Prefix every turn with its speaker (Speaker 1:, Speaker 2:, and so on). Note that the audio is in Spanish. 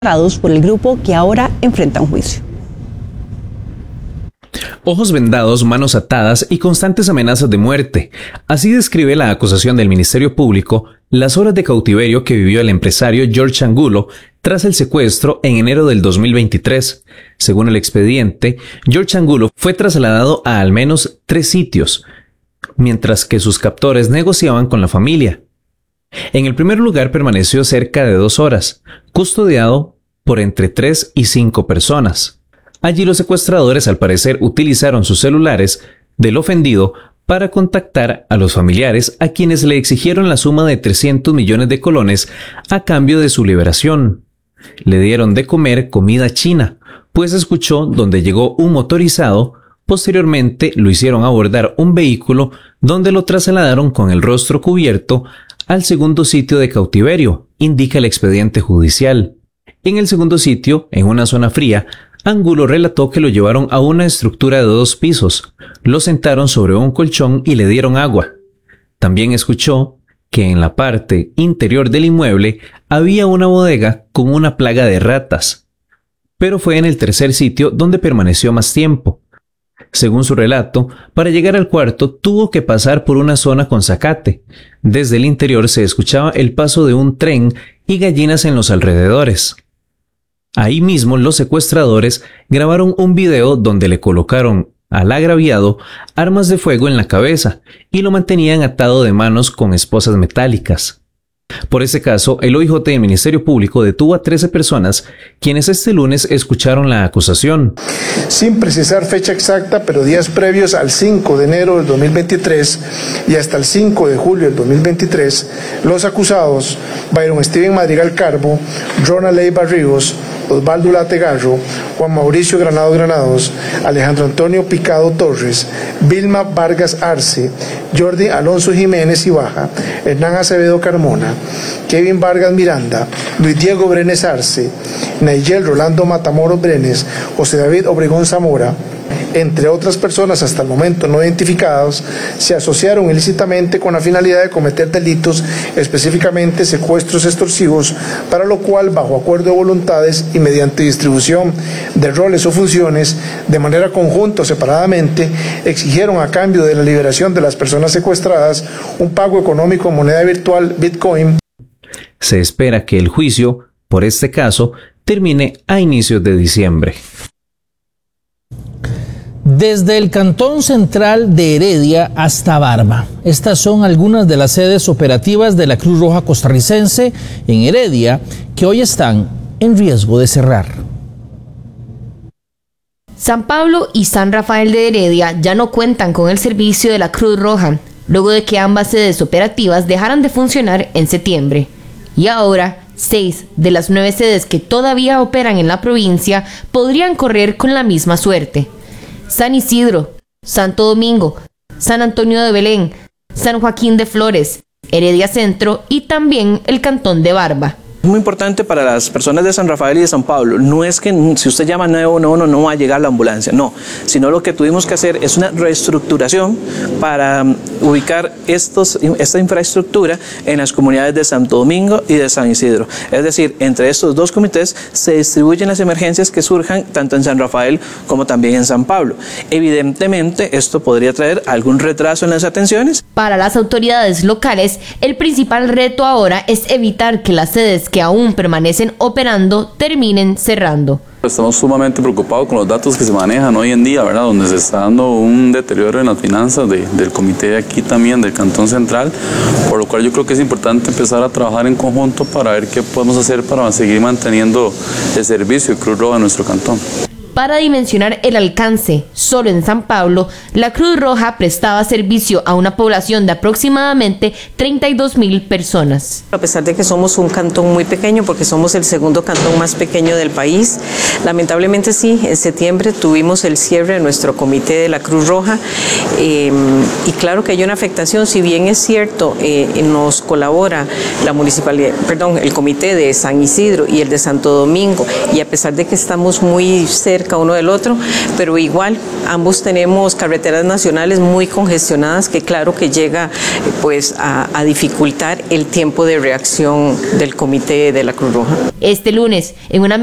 Speaker 1: por el grupo que ahora enfrenta un juicio.
Speaker 2: Ojos vendados, manos atadas y constantes amenazas de muerte. Así describe la acusación del Ministerio Público las horas de cautiverio que vivió el empresario George Angulo tras el secuestro en enero del 2023. Según el expediente, George Angulo fue trasladado a al menos 3 sitios, mientras que sus captores negociaban con la familia. En el primer lugar permaneció cerca de 2 horas, custodiado por entre 3 y 5 personas. Allí los secuestradores al parecer utilizaron sus celulares del ofendido para contactar a los familiares a quienes le exigieron la suma de 300 millones de colones a cambio de su liberación. Le dieron de comer comida china, pues escuchó donde llegó un motorizado. Posteriormente lo hicieron abordar un vehículo donde lo trasladaron con el rostro cubierto al segundo sitio de cautiverio, indica el expediente judicial. En el segundo sitio, en una zona fría, Angulo relató que lo llevaron a una estructura de 2 pisos, lo sentaron sobre un colchón y le dieron agua. También escuchó que en la parte interior del inmueble había una bodega con una plaga de ratas, pero fue en el tercer sitio donde permaneció más tiempo. Según su relato, para llegar al cuarto tuvo que pasar por una zona con zacate. Desde el interior se escuchaba el paso de un tren y gallinas en los alrededores. Ahí mismo los secuestradores grabaron un video donde le colocaron al agraviado armas de fuego en la cabeza y lo mantenían atado de manos con esposas metálicas. Por ese caso, el OIJ del Ministerio Público detuvo a 13 personas, quienes este lunes escucharon la acusación.
Speaker 3: Sin precisar fecha exacta, pero días previos al 5 de enero del 2023 y hasta el 5 de julio del 2023, los acusados, Byron Steven Madrigal Carbo, Ronald Leiva Ríos, Osvaldo Lategarro, Juan Mauricio Granado Granados, Alejandro Antonio Picado Torres, Vilma Vargas Arce, Jordi Alonso Jiménez Ibaja, Hernán Acevedo Carmona, Kevin Vargas Miranda, Luis Diego Brenes Arce, Nayel Rolando Matamoros Brenes, José David Obregón Zamora, entre otras personas hasta el momento no identificadas, se asociaron ilícitamente con la finalidad de cometer delitos, específicamente secuestros extorsivos, para lo cual, bajo acuerdo de voluntades y mediante distribución de roles o funciones, de manera conjunta o separadamente, exigieron a cambio de la liberación de las personas secuestradas un pago económico en moneda virtual Bitcoin.
Speaker 2: Se espera que el juicio por este caso termine a inicios de diciembre.
Speaker 4: Desde el Cantón Central de Heredia hasta Barba. Estas son algunas de las sedes operativas de la Cruz Roja Costarricense en Heredia que hoy están en riesgo de cerrar.
Speaker 5: San Pablo y San Rafael de Heredia ya no cuentan con el servicio de la Cruz Roja, luego de que ambas sedes operativas dejaran de funcionar en septiembre. Y ahora, 6 de las 9 sedes que todavía operan en la provincia podrían correr con la misma suerte. San Isidro, Santo Domingo, San Antonio de Belén, San Joaquín de Flores, Heredia Centro y también el Cantón de Barba.
Speaker 6: Es muy importante para las personas de San Rafael y de San Pablo. No es que si usted llama 911 no va a llegar la ambulancia, no. Sino lo que tuvimos que hacer es una reestructuración para ubicar esta infraestructura en las comunidades de Santo Domingo y de San Isidro. Es decir, entre estos 2 comités se distribuyen las emergencias que surjan tanto en San Rafael como también en San Pablo. Evidentemente, esto podría traer algún retraso en las atenciones.
Speaker 5: Para las autoridades locales, el principal reto ahora es evitar que las sedes que aún permanecen operando terminen cerrando.
Speaker 7: Estamos sumamente preocupados con los datos que se manejan hoy en día, ¿verdad? Donde se está dando un deterioro en las finanzas del comité de aquí también, del Cantón Central, por lo cual yo creo que es importante empezar a trabajar en conjunto para ver qué podemos hacer para seguir manteniendo el servicio de Cruz Roja en nuestro cantón.
Speaker 5: Para dimensionar el alcance, solo en San Pablo, la Cruz Roja prestaba servicio a una población de aproximadamente 32,000 personas.
Speaker 8: A pesar de que somos un cantón muy pequeño, porque somos el segundo cantón más pequeño del país, lamentablemente sí, en septiembre tuvimos el cierre de nuestro comité de la Cruz Roja y claro que hay una afectación, si bien es cierto, nos colabora la municipalidad, el comité de San Isidro y el de Santo Domingo, y a pesar de que estamos muy cerca cerca uno del otro, pero igual ambos tenemos carreteras nacionales muy congestionadas que claro que llega pues a dificultar el tiempo de reacción del comité de la Cruz Roja.
Speaker 5: Este lunes, en una